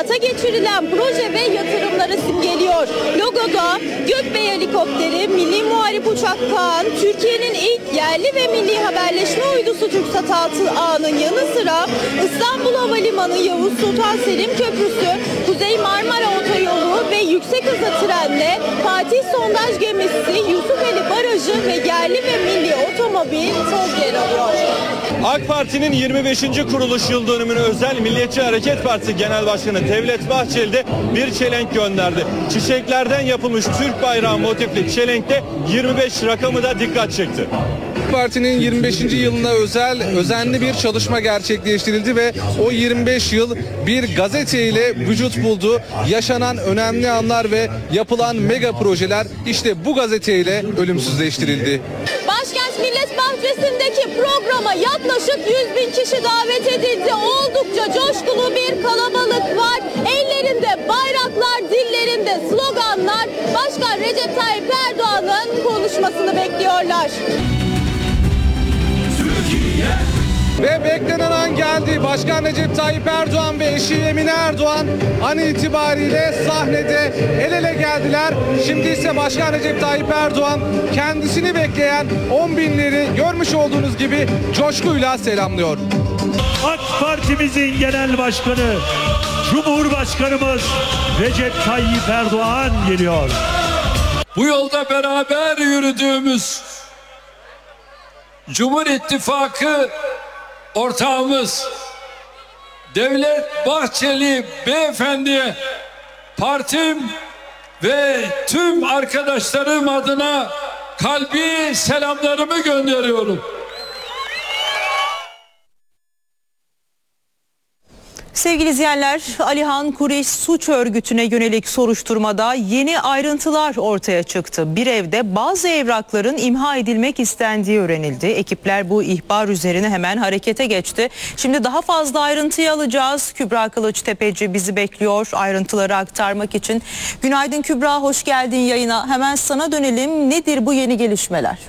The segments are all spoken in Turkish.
hayata geçirilen proje ve yatırımları simgeliyor. Logoda Gökbey helikopteri, Milli Muharip Uçak Kaan, Türkiye'nin ilk yerli ve milli haberleşme uydusu TürkSat 6A'nın yanı sıra İstanbul Havalimanı, Yavuz Sultan Selim Köprüsü, Kuzey Marmara Otoyolu ve yüksek hızlı trenle Fatih Sondaj Gemisi, Yusufeli Barajı ve yerli ve milli otomobil söz yer alıyor. AK Parti'nin 25. kuruluş yıl dönümüne özel Milliyetçi Hareket Partisi Genel Başkanı Devlet Bahçeli de bir çelenk gönderdi. Çiçeklerden yapılmış Türk bayrağı motifli çelenkte 25 rakamı da dikkat çekti. Parti'nin 25. yılına özenli bir çalışma gerçekleştirildi ve o 25 yıl bir gazeteyle vücut buldu. Yaşanan önemli anlar ve yapılan mega projeler işte bu gazeteyle ölümsüzleştirildi. Başkent Millet Bahçesi'ndeki programa yaklaşık 100.000 kişi davet edildi. Oldukça coşkulu bir kalabalık var. Ellerinde bayraklar, dillerinde sloganlar. Başkan Recep Tayyip Erdoğan'ın konuşmasını bekliyorlar. Ve beklenen an geldi. Başkan Recep Tayyip Erdoğan ve eşi Emine Erdoğan an itibariyle sahnede el ele geldiler. Şimdi ise Başkan Recep Tayyip Erdoğan kendisini bekleyen 10 binleri görmüş olduğunuz gibi coşkuyla selamlıyor. AK Parti'mizin genel başkanı Cumhurbaşkanımız Recep Tayyip Erdoğan geliyor. Bu yolda beraber yürüdüğümüz Cumhur İttifakı ortağımız Devlet Bahçeli Beyefendi'ye partim ve tüm arkadaşlarım adına kalbi selamlarımı gönderiyorum. Sevgili izleyenler, Alihan Kuriş suç örgütüne yönelik soruşturmada yeni ayrıntılar ortaya çıktı. Bir evde bazı evrakların imha edilmek istendiği öğrenildi. Ekipler bu ihbar üzerine hemen harekete geçti. Şimdi daha fazla ayrıntıyı alacağız. Kübra Kılıçtepeci bizi bekliyor ayrıntıları aktarmak için. Günaydın Kübra, hoş geldin yayına. Hemen sana dönelim. Nedir bu yeni gelişmeler?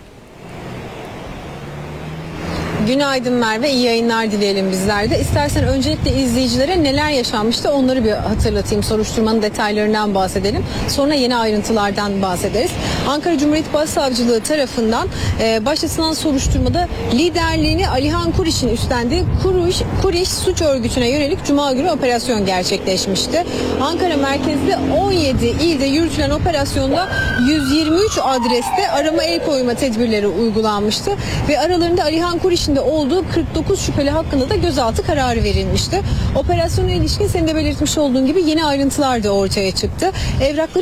Günaydın Merve, iyi yayınlar dileyelim bizler de. İstersen öncelikle izleyicilere neler yaşanmıştı onları bir hatırlatayım. Soruşturmanın detaylarından bahsedelim. Sonra yeni ayrıntılardan bahsederiz. Ankara Cumhuriyet Başsavcılığı tarafından başlatılan soruşturmada liderliğini Alihan Kuriş'in üstlendiği Kuriş suç örgütüne yönelik Cuma günü operasyon gerçekleşmişti. Ankara merkezli 17 ilde yürütülen operasyonda 123 adreste arama el koyma tedbirleri uygulanmıştı ve aralarında Alihan Kuriş'in olduğu 49 şüpheli hakkında da gözaltı kararı verilmişti. Operasyona ilişkin senin de belirtmiş olduğun gibi yeni ayrıntılar da ortaya çıktı. Evrakları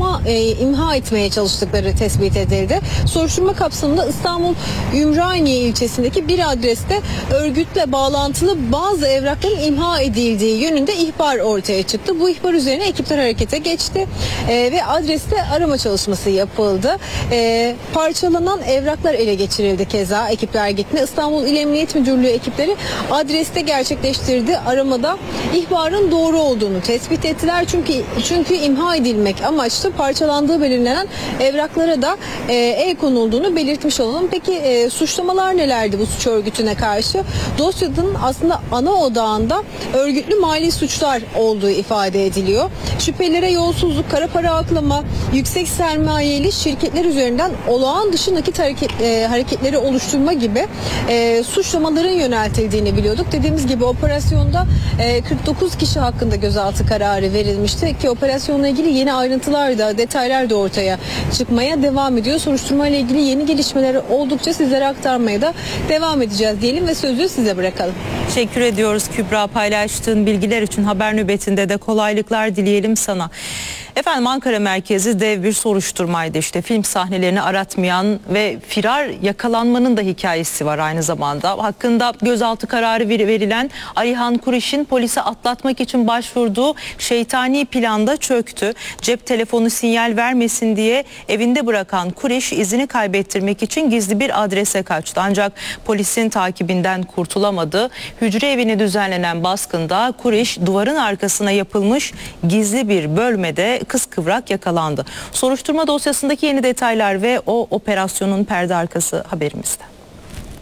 imha etmeye çalıştıkları tespit edildi. Soruşturma kapsamında İstanbul Ümraniye ilçesindeki bir adreste örgütle bağlantılı bazı evrakların imha edildiği yönünde ihbar ortaya çıktı. Bu ihbar üzerine ekipler harekete geçti ve adreste arama çalışması yapıldı. Parçalanan evraklar ele geçirildi keza ekipler gittiğinde. İstanbul İl Emniyet Müdürlüğü ekipleri adreste gerçekleştirdiği aramada ihbarın doğru olduğunu tespit ettiler. Çünkü imha edilmek amaçlı parçalandığı belirlenen evraklara da el konulduğunu belirtmiş olalım. Peki suçlamalar nelerdi bu suç örgütüne karşı? Dosyanın aslında ana odağında örgütlü mali suçlar olduğu ifade ediliyor. Şüphelilere yolsuzluk, kara para aklama, yüksek sermayeli şirketler üzerinden olağan dışı nakit hareketleri oluşturma gibi suçlamaların yöneltildiğini biliyorduk. Dediğimiz gibi operasyonda 49 kişi hakkında gözaltı kararı verilmişti ki operasyonla ilgili yeni ayrıntılar da detaylar da ortaya çıkmaya devam ediyor. Soruşturma ile ilgili yeni gelişmeleri oldukça sizlere aktarmaya da devam edeceğiz diyelim ve sözü size bırakalım. Teşekkür ediyoruz Kübra, paylaştığın bilgiler için. Haber nöbetinde de kolaylıklar dileyelim sana. Efendim, Ankara merkezi dev bir soruşturmaydı. İşte film sahnelerini aratmayan ve firar yakalanmanın da hikayesi var aynı zamanda. Hakkında gözaltı kararı verilen Alihan Kuriş'in polise atlatmak için başvurduğu şeytani planda çöktü. Cep telefonu sinyal vermesin diye evinde bırakan Kuriş izini kaybettirmek için gizli bir adrese kaçtı. Ancak polisin takibinden kurtulamadı. Hücre evine düzenlenen baskında Kuriş duvarın arkasına yapılmış gizli bir bölmede kıskıvrak yakalandı. Soruşturma dosyasındaki yeni detaylar ve o operasyonun perde arkası haberimizde.